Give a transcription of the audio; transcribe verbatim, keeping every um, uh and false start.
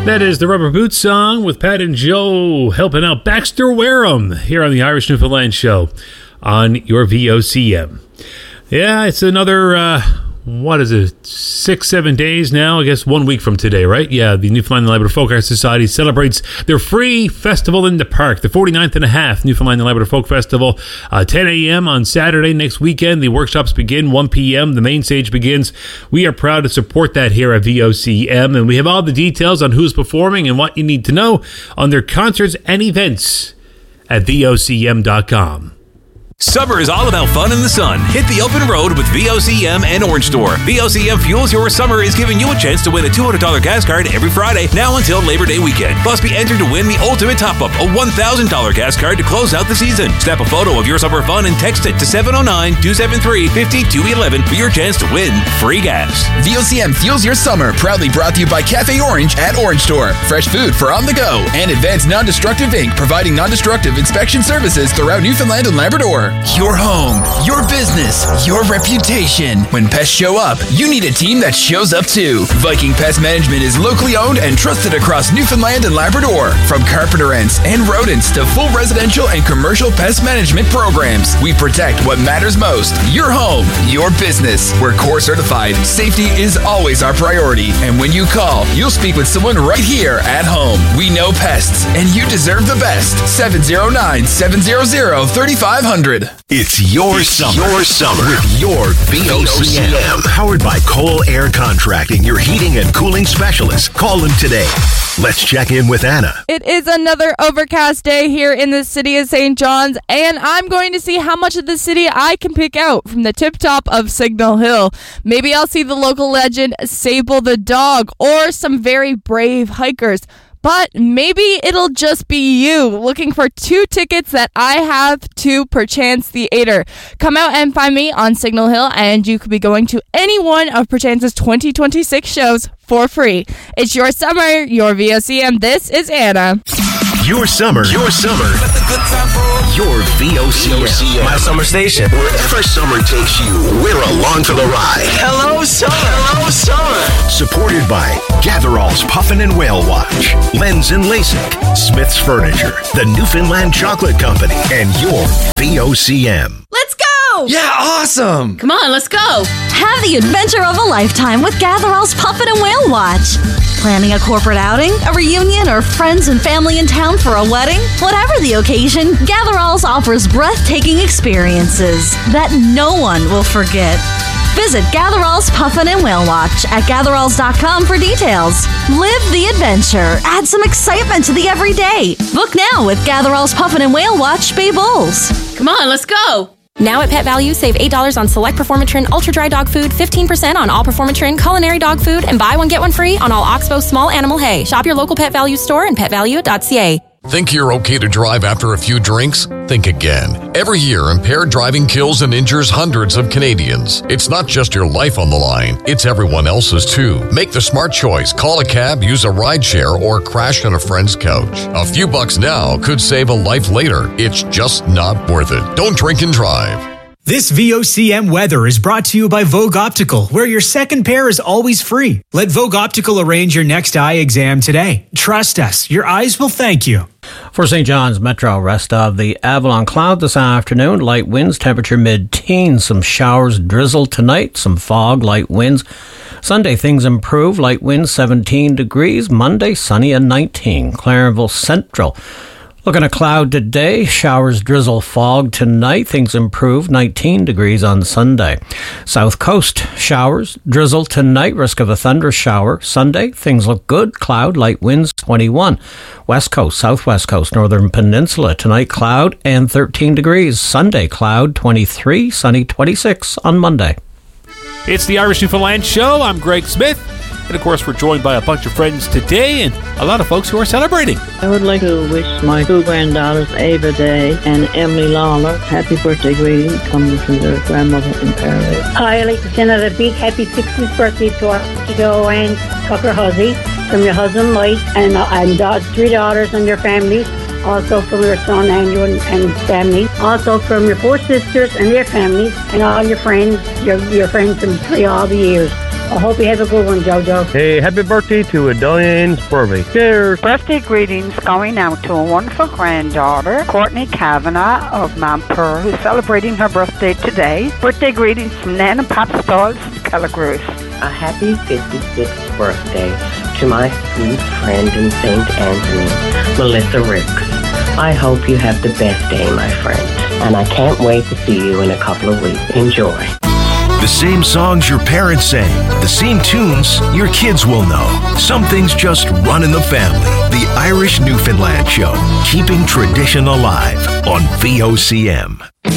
That is the Rubber Boots song with Pat and Joe helping out Baxter Wareham here on the Irish Newfoundland Show on your V O C M. Yeah, it's another, uh, what is it, six, seven days now? I guess one week from today, right? Yeah, the Newfoundland and Labrador Folk Art Society celebrates their free festival in the park, the forty-ninth and a half Newfoundland and Labrador Folk Festival, uh, ten a.m. on Saturday next weekend. The workshops begin one p.m. The main stage begins. We are proud to support that here at V O C M, and we have all the details on who's performing and what you need to know on their concerts and events at V O C M dot com. Summer is all about fun in the sun. Hit the open road with V O C M and Orange Store. V O C M Fuels Your Summer is giving you a chance to win a two hundred dollars gas card every Friday, now until Labor Day weekend. Plus, be entered to win the ultimate top-up, a one thousand dollars gas card to close out the season. Snap a photo of your summer fun and text it to seven oh nine, two seven three, five two one one for your chance to win free gas. V O C M Fuels Your Summer, proudly brought to you by Cafe Orange at Orange Store. Fresh food for on the go. And Advanced Non-Destructive Incorporated, providing non-destructive inspection services throughout Newfoundland and Labrador. Your home, your business, your reputation. When pests show up, you need a team that shows up too. Viking Pest Management is locally owned and trusted across Newfoundland and Labrador. From carpenter ants and rodents to full residential and commercial pest management programs, we protect what matters most. Your home, your business. We're core certified. Safety is always our priority. And when you call, you'll speak with someone right here at home. We know pests, and you deserve the best. seven oh nine, seven hundred, thirty-five hundred. It's your it's summer. Your summer With your V O C M. Powered by Cole Air Contracting, your heating and cooling specialist. Call them today. Let's check in with Anna. It is another overcast day here in the city of Saint John's, and I'm going to see how much of the city I can pick out from the tip top of Signal Hill. Maybe I'll see the local legend Sable the dog or some very brave hikers. But maybe it'll just be you looking for two tickets that I have to Perchance Theater. Come out and find me on Signal Hill, and you could be going to any one of Perchance's twenty twenty-six shows for free. It's your summer, your V O C M. This is Anna. Your summer. Your summer. Your V O C M. My summer station. Wherever summer takes you, we're along for the ride. Hello, summer. Hello, summer. Supported by Gatherall's Puffin and Whale Watch, Lens and LASIK, Smith's Furniture, the Newfoundland Chocolate Company, and your V O C M. Let's go! Yeah, awesome! Come on, let's go! Have the adventure of a lifetime with Gatherall's Puffin and Whale Watch. Planning a corporate outing, a reunion, or friends and family in town for a wedding? Whatever the occasion, Gatherall's offers breathtaking experiences that no one will forget. Visit Gatherall's Puffin and Whale Watch at gatheralls dot com for details. Live the adventure. Add some excitement to the everyday. Book now with Gatherall's Puffin and Whale Watch Bay Bulls. Come on, let's go! Now at Pet Value, save eight dollars on select Performatrin Ultra Dry Dog Food, fifteen percent on all Performatrin Culinary Dog Food, and buy one, get one free on all Oxbow Small Animal Hay. Shop your local Pet Value store and pet value dot c a. Think you're okay to drive after a few drinks? Think again. Every year, impaired driving kills and injures hundreds of Canadians. It's not just your life on the line, it's everyone else's too. Make the smart choice. Call a cab, use a rideshare, or crash on a friend's couch. A few bucks now could save a life later. It's just not worth it. Don't drink and drive. This V O C M weather is brought to you by Vogue Optical, where your second pair is always free. Let Vogue Optical arrange your next eye exam today. Trust us, your eyes will thank you. For Saint John's Metro, rest of the Avalon cloud this afternoon. Light winds, temperature mid-teens. Some showers, drizzle tonight. Some fog, light winds. Sunday, things improve. Light winds, seventeen degrees. Monday, sunny and nineteen. Clarenville Central. Looking at cloud today, showers, drizzle, fog tonight. Things improve, nineteen degrees on Sunday. South Coast, showers, drizzle tonight, risk of a thunder shower. Sunday, things look good, cloud, light winds, twenty-one. West Coast, Southwest Coast, Northern Peninsula, tonight cloud and thirteen degrees. Sunday, cloud, twenty-three, sunny, twenty-six on Monday. It's the Irish Newfoundland Show. I'm Greg Smith. And, of course, we're joined by a bunch of friends today and a lot of folks who are celebrating. I would like to wish my two granddaughters, Ava Day and Emily Lawler, happy birthday greetings coming from their grandmother in paradise. Hi, I'd like to send out a big happy sixtieth birthday to our to Joanne Tucker Huzzy from your husband, Mike, and, uh, and uh, three daughters and their families. Also from your son, Andrew, and, and family. Also from your four sisters and their families, and all your friends, your, your friends from three all the years. I hope you have a good one, Jojo. Hey, happy birthday to Diane Spurvey. Cheers. Birthday greetings going out to a wonderful granddaughter, Courtney Kavanagh of Mount Pearl, who's celebrating her birthday today. Birthday greetings from Nana Pop Stalls in Kelligrews. A happy fifty-sixth birthday to my sweet friend in Saint Anthony, Melissa Ricks. I hope you have the best day, my friend, and I can't wait to see you in a couple of weeks. Enjoy. The same songs your parents sang, the same tunes your kids will know. Some things just run in the family. The Irish Newfoundland Show, keeping tradition alive on V O C M.